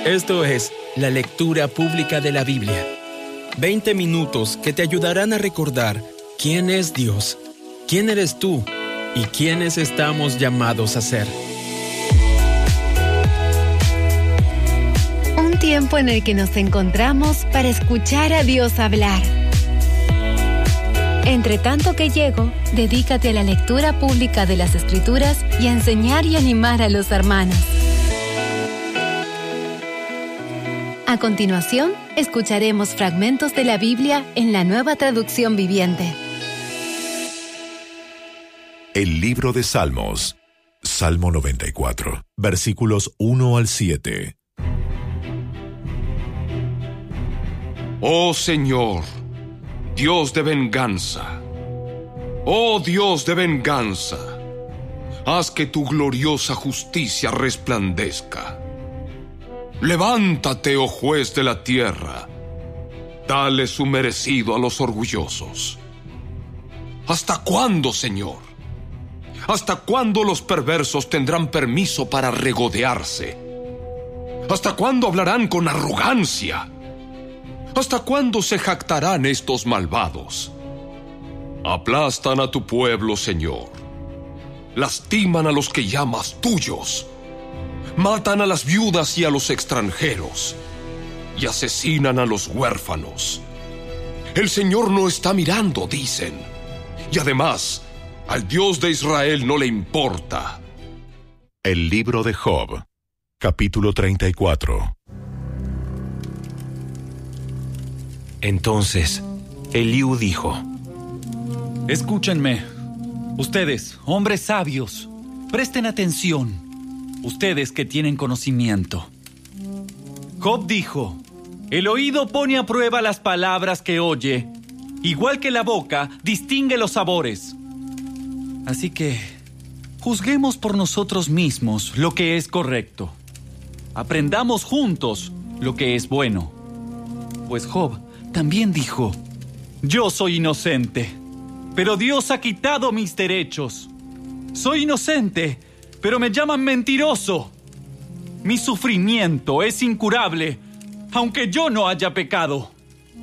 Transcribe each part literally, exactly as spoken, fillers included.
Esto es la lectura pública de la Biblia. veinte minutos que te ayudarán a recordar quién es Dios, quién eres tú y quiénes estamos llamados a ser. Un tiempo en el que nos encontramos para escuchar a Dios hablar. Entre tanto que llego, dedícate a la lectura pública de las Escrituras y a enseñar y animar a los hermanos. A continuación, escucharemos fragmentos de la Biblia en la Nueva Traducción Viviente. El libro de Salmos, Salmo noventa y cuatro, versículos uno al siete. Oh Señor, Dios de venganza, oh Dios de venganza, haz que tu gloriosa justicia resplandezca. Levántate, oh juez de la tierra, dale su merecido a los orgullosos. ¿Hasta cuándo, Señor? ¿Hasta cuándo los perversos tendrán permiso para regodearse? ¿Hasta cuándo hablarán con arrogancia? ¿Hasta cuándo se jactarán estos malvados? Aplastan a tu pueblo, Señor. Lastiman a los que llamas tuyos. Matan a las viudas y a los extranjeros. Y asesinan a los huérfanos. El Señor no está mirando, dicen. Y además, al Dios de Israel no le importa. El libro de Job, capítulo treinta y cuatro. Entonces, Eliú dijo: Escúchenme, ustedes, hombres sabios, presten atención, ustedes que tienen conocimiento. Job dijo: el oído pone a prueba las palabras que oye, igual que la boca distingue los sabores. Así que, juzguemos por nosotros mismos lo que es correcto. Aprendamos juntos lo que es bueno. Pues Job también dijo: yo soy inocente, pero Dios ha quitado mis derechos. Soy inocente, pero me llaman mentiroso. Mi sufrimiento es incurable, aunque yo no haya pecado.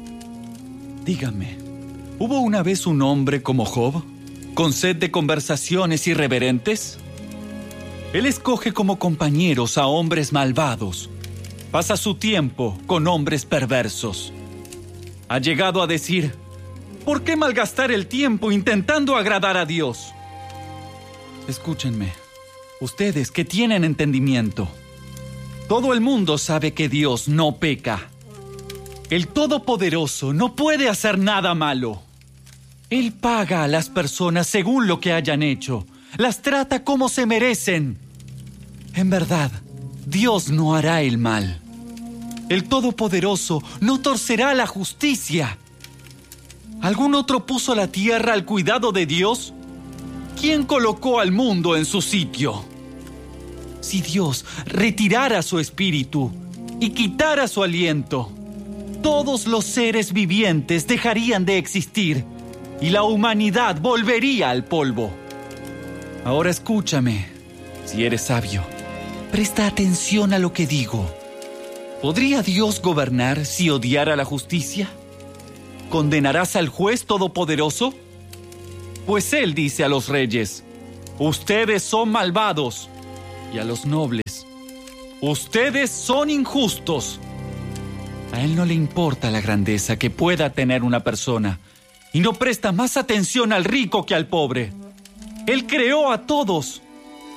Díganme, ¿hubo una vez un hombre como Job, con sed de conversaciones irreverentes? Él escoge como compañeros a hombres malvados. Pasa su tiempo con hombres perversos. Ha llegado a decir: ¿por qué malgastar el tiempo intentando agradar a Dios? Escúchenme, ustedes que tienen entendimiento. Todo el mundo sabe que Dios no peca. El Todopoderoso no puede hacer nada malo. Él paga a las personas según lo que hayan hecho. Las trata como se merecen. En verdad, Dios no hará el mal. El Todopoderoso no torcerá la justicia. ¿Algún otro puso la tierra al cuidado de Dios? ¿Quién colocó al mundo en su sitio? Si Dios retirara su espíritu y quitara su aliento, todos los seres vivientes dejarían de existir y la humanidad volvería al polvo. Ahora escúchame, si eres sabio, presta atención a lo que digo. ¿Podría Dios gobernar si odiara la justicia? ¿Condenarás al juez todopoderoso? Pues él dice a los reyes: ustedes son malvados, y a los nobles: ustedes son injustos. A él no le importa la grandeza que pueda tener una persona, y no presta más atención al rico que al pobre. Él creó a todos,